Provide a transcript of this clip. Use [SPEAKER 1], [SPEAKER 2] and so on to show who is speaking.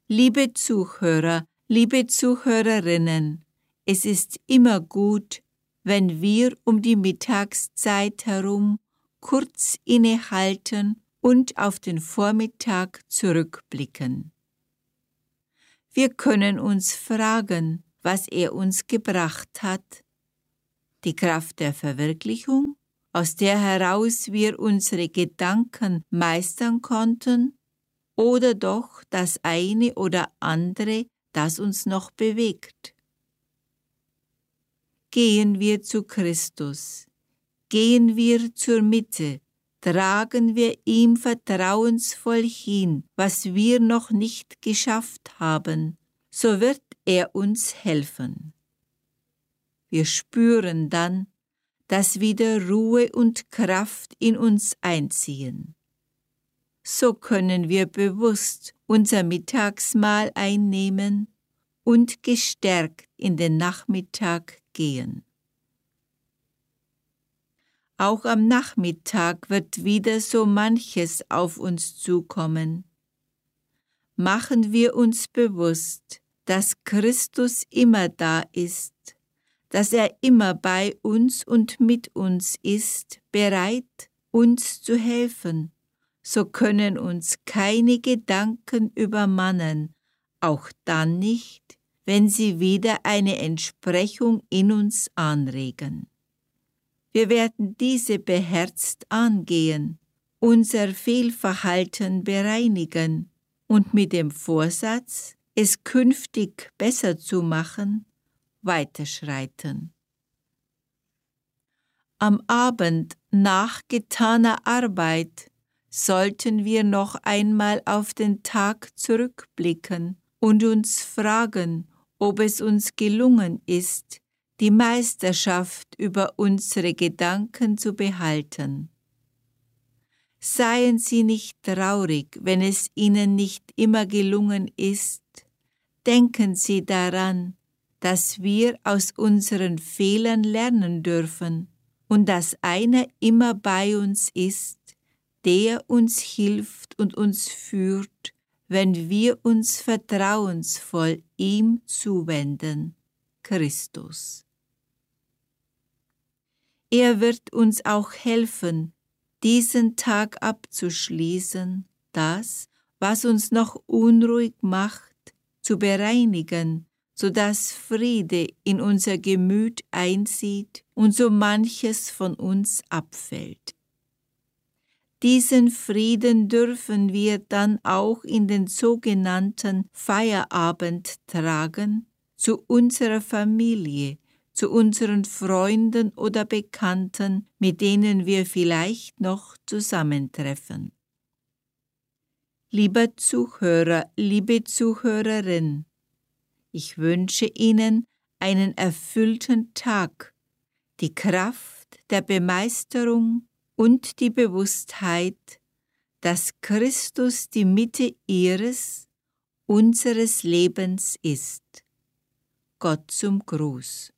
[SPEAKER 1] Liebe Zuhörer, liebe Zuhörerinnen, es ist immer gut, wenn wir um die Mittagszeit herum kurz innehalten und auf den Vormittag zurückblicken. Wir können uns fragen, was er uns gebracht hat. Die Kraft der Verwirklichung, aus der heraus wir unsere Gedanken meistern konnten, oder doch das eine oder andere, das uns noch bewegt. Gehen wir zu Christus, gehen wir zur Mitte, tragen wir ihm vertrauensvoll hin, was wir noch nicht geschafft haben, so wird er uns helfen. Wir spüren dann, dass wieder Ruhe und Kraft in uns einziehen. So können wir bewusst unser Mittagsmahl einnehmen und gestärkt in den Nachmittag gehen. Auch am Nachmittag wird wieder so manches auf uns zukommen. Machen wir uns bewusst, dass Christus immer da ist, dass er immer bei uns und mit uns ist, bereit, uns zu helfen. So können uns keine Gedanken übermannen, auch dann nicht, wenn sie wieder eine Entsprechung in uns anregen. Wir werden diese beherzt angehen, unser Fehlverhalten bereinigen und mit dem Vorsatz, es künftig besser zu machen, weiterschreiten. Am Abend nach getaner Arbeit sollten wir noch einmal auf den Tag zurückblicken und uns fragen, ob es uns gelungen ist, die Meisterschaft über unsere Gedanken zu behalten. Seien Sie nicht traurig, wenn es Ihnen nicht immer gelungen ist. Denken Sie daran, dass wir aus unseren Fehlern lernen dürfen und dass einer immer bei uns ist, der uns hilft und uns führt, wenn wir uns vertrauensvoll ihm zuwenden, Christus. Er wird uns auch helfen, diesen Tag abzuschließen, das, was uns noch unruhig macht, zu bereinigen, sodass Friede in unser Gemüt einzieht und so manches von uns abfällt. Diesen Frieden dürfen wir dann auch in den sogenannten Feierabend tragen, zu unserer Familie, zu unseren Freunden oder Bekannten, mit denen wir vielleicht noch zusammentreffen. Lieber Zuhörer, liebe Zuhörerin, ich wünsche Ihnen einen erfüllten Tag, die Kraft der Bemeisterung und die Bewusstheit, dass Christus die Mitte unseres Lebens ist. Gott zum Gruß.